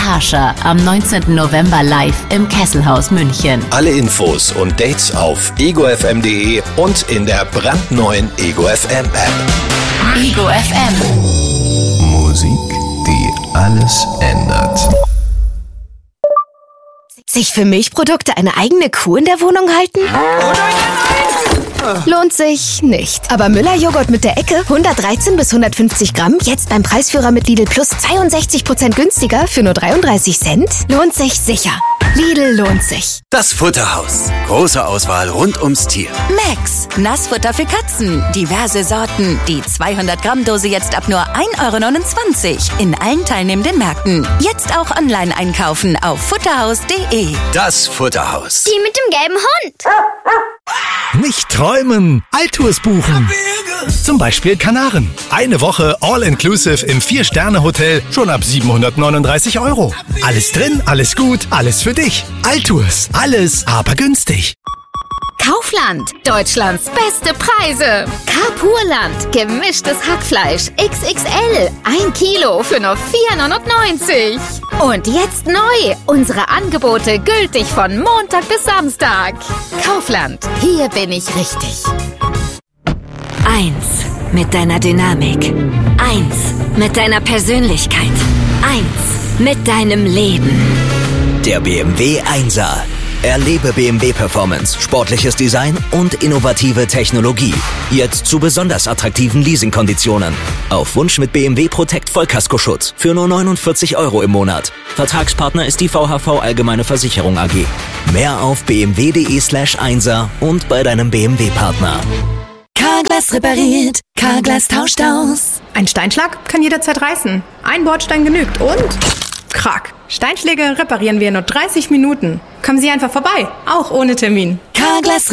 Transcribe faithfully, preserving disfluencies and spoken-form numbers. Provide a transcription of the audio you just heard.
Harscher am neunzehnten November live im Kesselhaus München. Alle Infos und Dates auf ego f m punkt d e und in der brandneuen Ego F M App. Ego F M. Musik, die alles ändert. Sich für Milchprodukte eine eigene Kuh in der Wohnung halten? Lohnt sich nicht. Aber Müller-Joghurt mit der Ecke, hundertdreizehn bis hundertfünfzig Gramm, jetzt beim Preisführer mit Lidl Plus zweiundsechzig Prozent günstiger für nur dreiunddreißig Cent? Lohnt sich sicher. Lidl lohnt sich. Das Futterhaus. Große Auswahl rund ums Tier. Max, Nassfutter für Katzen. Diverse Sorten. Die zweihundert Gramm Dose jetzt ab nur ein Euro neunundzwanzig. In allen teilnehmenden Märkten. Jetzt auch online einkaufen auf futterhaus punkt de. Das Futterhaus. Die mit dem gelben Hund. Nicht träumen, Altours buchen. Zum Beispiel Kanaren. Eine Woche All-Inclusive im Vier-Sterne-Hotel schon ab siebenhundertneununddreißig Euro. Alles drin, alles gut, alles für dich. Altours, alles aber günstig. Kaufland, Deutschlands beste Preise. Carpurland, gemischtes Hackfleisch X X L, ein Kilo für nur vier neunundneunzig. Und jetzt neu, unsere Angebote gültig von Montag bis Samstag. Kaufland, hier bin ich richtig. Eins mit deiner Dynamik. Eins mit deiner Persönlichkeit. Eins mit deinem Leben. Der B M W Einser. Erlebe B M W Performance, sportliches Design und innovative Technologie. Jetzt zu besonders attraktiven Leasingkonditionen. Auf Wunsch mit B M W Protect Vollkaskoschutz für nur neunundvierzig Euro im Monat. Vertragspartner ist die V H V Allgemeine Versicherung A G. Mehr auf b m w punkt de slash einser und bei deinem B M W-Partner. Carglass repariert, Carglass tauscht aus. Ein Steinschlag kann jederzeit reißen. Ein Bordstein genügt und... Krack. Steinschläge reparieren wir in nur dreißig Minuten. Kommen Sie einfach vorbei, auch ohne Termin. Carglass